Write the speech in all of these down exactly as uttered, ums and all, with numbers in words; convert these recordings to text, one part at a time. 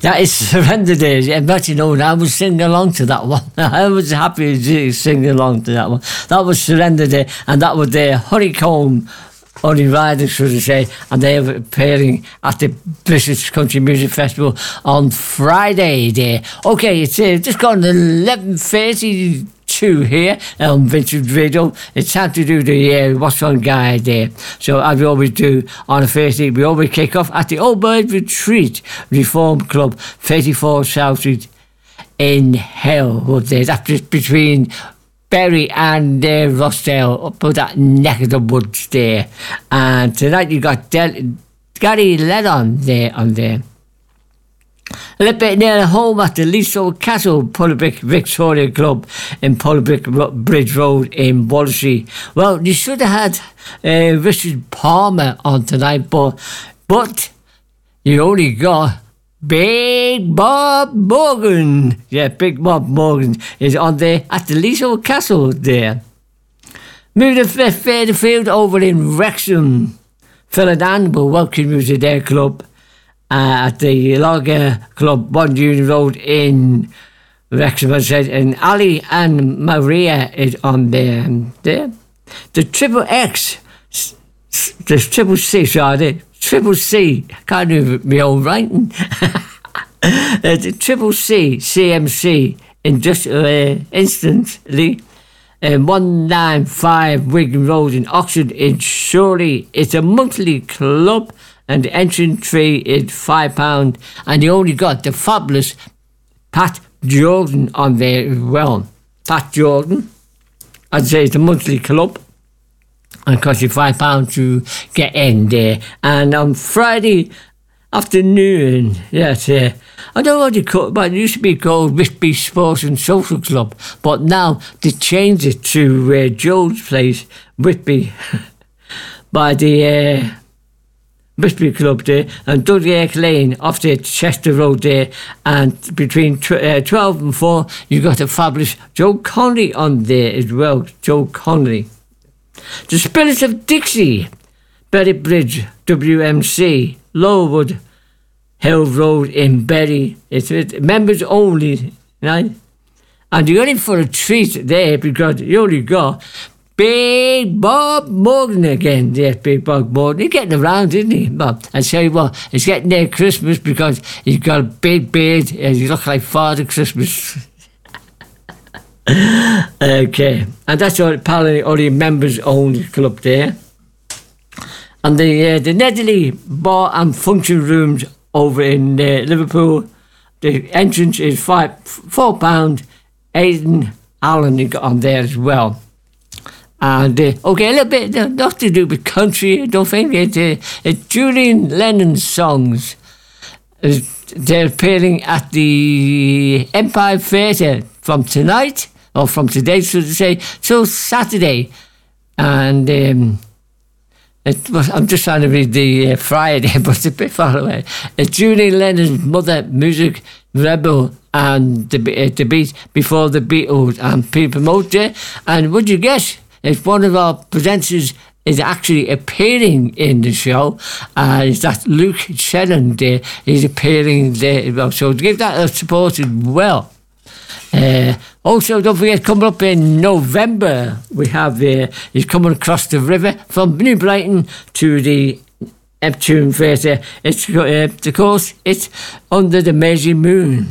That is Surrender Day. And but you know, I was singing along to that one. I was happy to sing along to that one. That was Surrender Day, and that was the Honeycomb Only Riders, should I say, and they were appearing at the British Country Music Festival on Friday day. Okay, it's uh, just gone eleven thirty-two here on Vintage Radio. It's time to do the uh, What's On Guide there. So as we always do on a Thursday, we always kick off at the Old Bird Retreat Reform Club, thirty-four South Street in Hellwood there. That's just between Berry and uh, Rossdale, up at that neck of the woods there. And tonight you got Del- Gary Lennon there on there. A little bit near home at the Leasold Castle Pullabrick Victoria Club in Pullabrick Bridge Road in Wallasey. Well, you should have had uh, Richard Palmer on tonight, but but you only got Big Bob Morgan. Yeah, Big Bob Morgan is on there at the Leasold Castle there. Move the further field over in Wrexham. Phil and Ann will welcome you to their club uh, at the Lager Club, One Union Road in Wrexham, I said. And Ali and Maria is on there. there. The Triple X, the Triple C, sorry, Triple C, can't do my own writing. uh, the Triple C, C M C, Industrial uh, Instantly, um, one ninety-five Wigan Road in Oxford in Surrey. It's a monthly club, and the entrance fee is five pounds, and you only got the fabulous Pat Jordan on there as well. Pat Jordan, I'd say it's a monthly club. And it costs you five pounds to get in there. And on Friday afternoon, yes, uh, I don't know what you call it, but it used to be called Whitby Sports and Social Club. But now they changed it to uh, Joe's Place, Whitby, by the uh, Whitby Club there, and Dudley Lane off the Chester Road there. And between tw- uh, twelve and four, you got the fabulous Joe Connolly on there as well, Joe Connolly. The Spirits of Dixie, Berry Bridge, W M C, Lowood Hill Road in Berry. It's, it's members only, right? And you're in for a treat there because you only got Big Bob Morgan again. Yes, Big Bob Morgan. He's getting around, isn't he, Bob? I tell you what, it's getting near Christmas because he's got a big beard and he looks like Father Christmas. Okay, and that's all, apparently only members only club there. And the uh, the Nedley Bar and Function Rooms over in uh, Liverpool, the entrance is five four pound. Aidan Allen you got on there as well. And uh, okay, a little bit uh, not to do with country, I don't think it's, uh, it's Julian Lennon's songs. Uh, they're appearing at the Empire Theatre from tonight. Or from today, so to say, till Saturday. And um, it was, I'm just trying to read the uh, Friday, but it's a bit far away. It's Julian Lennon's Mother Music Rebel and the, uh, the Beat Before the Beatles and People Motor. And would you guess, if one of our presenters is actually appearing in the show, uh, is that Luke Shannon there, he's appearing there as well. So give that a support as well. Uh, also, don't forget, coming up in November, we have, uh, he's coming across the river from New Brighton to the Neptune Theatre. It's, uh, of course, it's Under the Mersey Moon.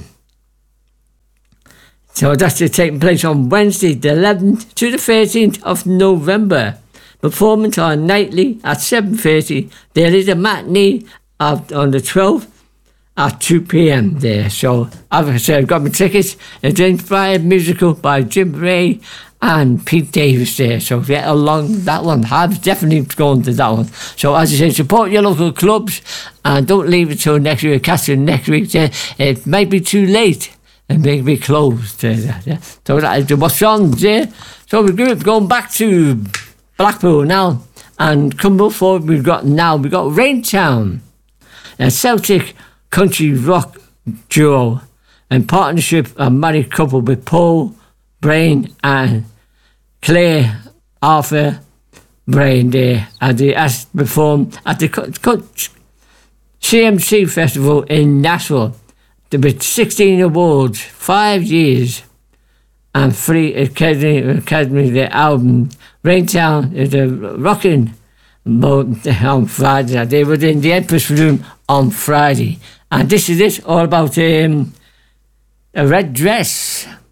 So that's taking place on Wednesday, the eleventh to the thirteenth of November. Performance on nightly at seven thirty. There is a matinee of, on the twelfth. At two p.m. there. So, as I said, I've got my tickets. It's inspired musical by Jim Ray and Pete Davis there. So, get along that one. I've definitely gone to that one. So, as I said, support your local clubs and don't leave it till next week. Catch you next week. Uh, it might be too late. It may be closed. Uh, yeah. So, that is what's on there. So, we're going back to Blackpool now. And come forward, we've got now, we've got Raintown, a Celtic country rock duo in partnership, a married couple with Paul Brain and Claire Arthur Brain there, and they has performed at the C M C Festival in Nashville there were sixteen awards, five years, and three Academy, Academy the album. Raintown is a rocking on Friday. They were in the Empress Room on Friday. And this is it, all about um, a red dress.